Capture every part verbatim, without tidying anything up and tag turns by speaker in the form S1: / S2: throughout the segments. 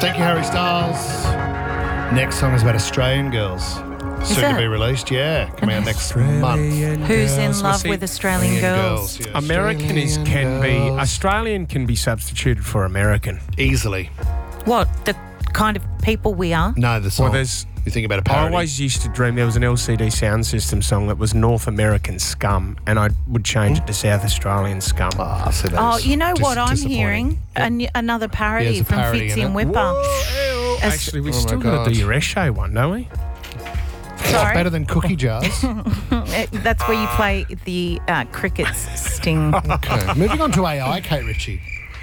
S1: Thank you, Harry Styles. Next song is about Australian girls. Soon to be released, yeah. Coming out next month.
S2: Who's in
S3: girls.
S2: love
S3: See,
S2: with Australian girls?
S1: yeah.
S3: American is can be
S1: girls.
S3: Australian can be substituted for American.
S1: Easily.
S2: What, the kind of people we are?
S1: No, the song.
S3: Well, there's.
S1: You think about a
S3: I
S1: parody.
S3: always used to dream there was an L C D sound system song that was North American Scum, and I would change it to South Australian Scum.
S1: Ah, so that
S2: Oh,
S1: is
S2: you know
S1: dis-
S2: what I'm
S1: disappointing.
S2: hearing? An- another parody
S1: There's a
S2: from
S1: parody
S2: Fitzy
S1: in
S2: and
S1: it.
S2: Whipper.
S3: Whoa,
S2: As-
S3: Actually, we
S1: Oh my
S3: still got to do
S1: God.
S3: your Esche one, don't we?
S1: It's
S2: Sorry?
S1: better than cookie jars.
S2: Uh, That's where you play the uh, cricket's sting.
S1: Okay. Moving on to A I, Kate Ritchie.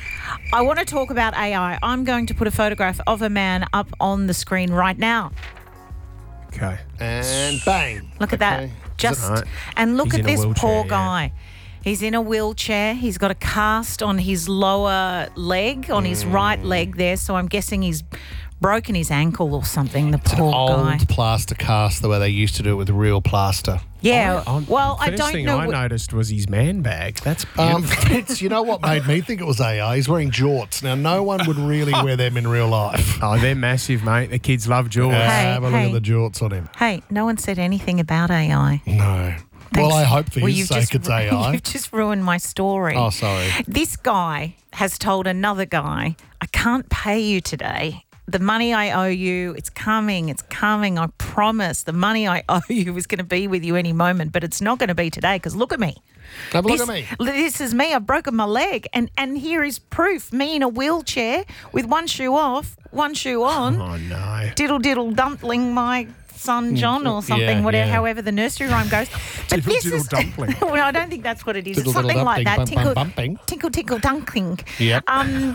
S2: I want to talk about A I. I'm going to put a photograph of a man up on the screen right now.
S3: Okay.
S2: Mm.
S1: And bang.
S2: Look at
S1: Okay.
S2: that. Just
S3: right?
S2: and look
S3: He's
S2: at
S3: in a
S2: this
S3: wheelchair,
S2: poor
S3: yeah.
S2: guy. He's in a wheelchair. He's got a cast on his lower leg, on his
S1: Mm.
S2: right leg there. So I'm guessing he's broken his ankle or something. The
S1: It's an
S2: poor
S1: old
S2: guy.
S1: plaster cast the way they used to do it with real plaster.
S2: Yeah.
S3: I'm-
S2: well, I
S3: first
S2: don't
S3: thing
S2: know.
S3: I
S2: what-
S3: noticed was his man bag. That's beautiful.
S1: Um, Fitz, you know what made me think it was A I? He's wearing jorts. Now, no one would really wear them in real life.
S3: oh, they're massive, mate. The kids love jewels.
S1: Uh,
S2: Hey,
S1: have a look
S2: hey.
S1: at the jorts on him.
S2: Hey, no one said anything about A I.
S1: No.
S2: Thanks.
S1: Well, I hope for
S2: Well,
S1: his
S2: you've
S1: sake
S2: just,
S1: it's A I.
S2: You've just ruined my story.
S1: Oh, sorry.
S2: This guy has told another guy, I can't pay you today. The money I owe you, it's coming, it's coming. I promise the money I owe you is going to be with you any moment, but it's not going to be today because look at me.
S1: Have a look
S2: This,
S1: at me.
S2: this is me. I've broken my leg. And, and here is proof. Me in a wheelchair with one shoe off, one shoe on.
S3: Oh, no.
S2: Diddle diddle dumpling my son John or something,
S1: Yeah,
S2: whatever,
S1: yeah.
S2: however the nursery rhyme goes. But
S3: Diddle
S2: this
S3: diddle
S2: is
S3: dumpling.
S2: well, I don't think that's what it is.
S1: Diddle
S2: it's something
S1: diddle
S2: like that.
S1: dumpling,
S2: Tinkle,
S1: bum, bum, bumping.
S2: tinkle, tinkle, dunkling.
S1: Yep.
S2: Um,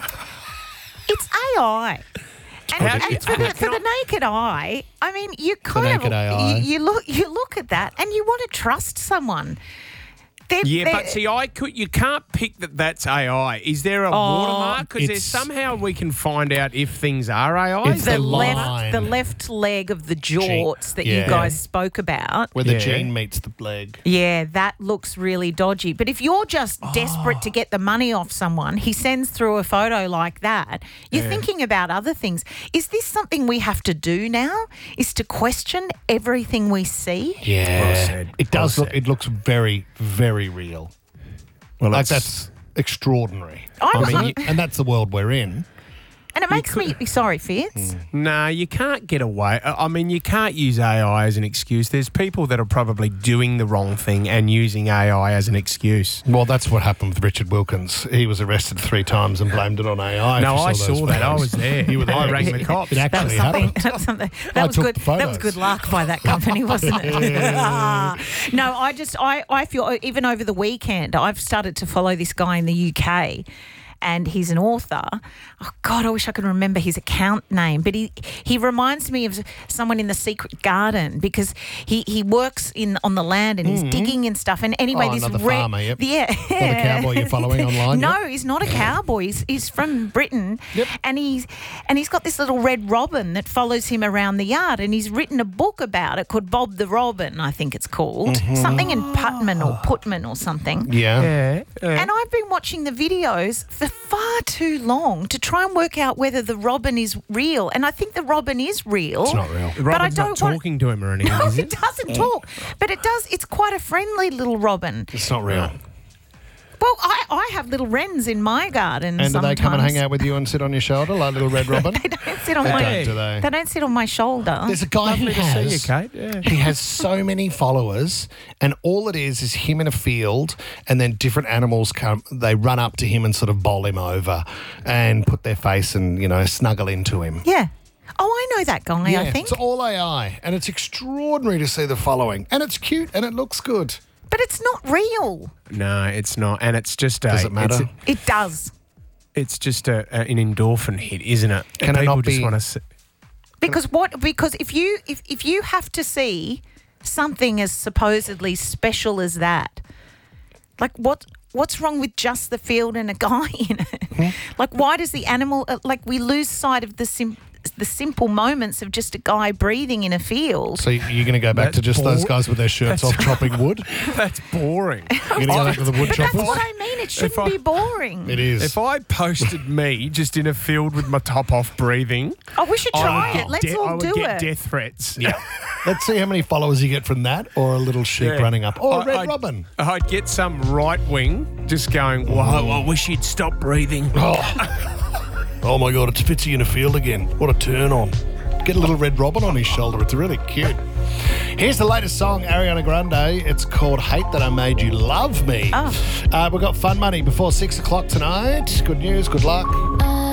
S2: it's A I. And,
S3: How-
S2: and
S3: it's
S2: for, the,
S3: good.
S2: for the naked eye, I mean, you kind
S1: naked
S2: of
S1: A I.
S2: you, you look you look at that and you want to trust someone. They're,
S3: Yeah,
S2: they're-
S3: but see, I could. You can't pick that. That's A I. Is there a
S2: Oh,
S3: watermark? Because there's
S1: it's-
S3: somehow we can find out if things are A I.
S1: It's
S2: the
S1: the
S2: left
S1: line.
S2: the left leg of the jorts that
S1: yeah.
S2: you guys spoke about.
S1: Where the
S3: Yeah.
S1: gene meets the leg.
S2: Yeah, that looks really dodgy. But if you're just desperate to get the money off someone, he sends through a photo like that, you're
S3: Yeah.
S2: thinking about other things. Is this something we have to do now? Is to question everything we see?
S1: Yeah.
S3: Well said.
S1: It does
S3: Well
S1: look,
S3: said.
S1: it looks very, very real.
S3: Well,
S1: Like,
S3: it's-
S1: that's extraordinary.
S2: I
S1: I mean,
S2: was-
S1: you- and that's the world we're in.
S2: And it makes me sorry, Fitz.
S3: Nah, you can't get away. I I mean, you can't use A I as an excuse. There's people that are probably doing the wrong thing and using A I as an excuse.
S1: Well, that's what happened with Richard Wilkins. He was arrested three times and blamed it on A I.
S3: No,
S1: if you
S3: I
S1: those
S3: saw that. I
S1: photos.
S3: was there.
S1: You were there.
S3: I rang the cops.
S1: It
S2: That was
S1: actually
S2: something.
S1: happened.
S2: That was, something,
S1: I
S2: that was
S1: took
S2: good. That was
S1: photos.
S2: good luck by that company, wasn't it? No, I just I, I feel even over the weekend I've started to follow this guy in the U K. And he's an author. Oh God, I wish I could remember his account name. But he he reminds me of someone in the Secret Garden because he, he works in on the land and he's digging and stuff. And anyway,
S1: Oh,
S2: this
S1: another
S2: red,
S1: farmer, yep.
S2: yeah,
S1: Not a cowboy you're following online,
S2: No,
S1: yep.
S2: he's not a cowboy. He's, he's from Britain,
S1: Yep.
S2: and he's and he's got this little red robin that follows him around the yard. And he's written a book about it called Bob the Robin, I think it's called,
S1: Mm-hmm.
S2: something in Putman or Putman or something.
S1: Yeah.
S3: Yeah. yeah.
S2: And I've been watching the videos for far too long to try and work out whether the robin is real. And I think the robin is real.
S1: It's not real.
S3: Robin's
S2: but I
S3: not
S2: don't want-
S3: talking to him or anything,
S2: No,
S3: is
S2: it
S3: it?
S2: doesn't talk. But it does. It's quite a friendly little robin.
S1: It's not real.
S2: Well, I, I have little wrens in my garden
S1: And do they
S2: sometimes.
S1: come and hang out with you and sit on your shoulder like little red robin?
S2: They don't sit on
S1: They
S2: my.
S1: don't, do they?
S2: They don't sit on my shoulder.
S1: There's a guy who
S3: Lovely to see
S1: has,
S3: you, Kate. Yeah.
S1: he has so many followers, and all it is is him in a field, and then different animals come. They run up to him and sort of bowl him over, and put their face and you know snuggle into him.
S2: Yeah. Oh, I know that guy. I think,
S1: it's all A I, and it's extraordinary to see the following, and it's cute and it looks good.
S2: but it's not real.
S3: No, it's not. And it's just a.
S1: Does it matter?
S3: It's,
S2: It does.
S3: it's just a, a, an endorphin hit, isn't it?
S1: Can
S3: and
S1: it
S3: people
S1: not
S3: just
S1: be-
S3: want to. See,
S2: Because what? Because if you if if you have to see something as supposedly special as that, like what what's wrong with just the field and a guy in it?
S1: Hmm?
S2: Like why does the animal uh, like we lose sight of the sim- the simple moments of just a guy breathing in a field.
S1: So you're going to go back
S3: That's
S1: to just those
S3: bored.
S1: guys with their shirts off chopping wood?
S3: That's boring.
S1: You're going to go back to the wood
S2: But that's
S1: choppers?
S2: what I mean. It shouldn't
S3: I-
S2: be boring.
S1: It is.
S3: If I posted me just in a field with my top off breathing,
S2: Oh, we should
S3: I
S2: try
S3: would
S2: it.
S3: get
S2: Let's
S3: de-
S2: all
S3: I would
S2: do
S3: get
S2: it.
S3: death threats.
S1: Yeah. Let's see how many followers you get from that, or a little sheep
S3: Yeah.
S1: running up, or a
S3: I-
S1: red
S3: I'd-
S1: robin.
S3: I'd get some right wing just going, whoa, I wish you'd stop breathing.
S1: Oh. Oh my God, it's Fitzy in a field again. What a turn on. Get a little red robin on his shoulder. It's really cute. Here's the latest song, Ariana Grande. It's called Hate That I Made You Love Me.
S2: Oh.
S1: Uh, we've got fun money before six o'clock tonight. Good news, good luck.
S4: I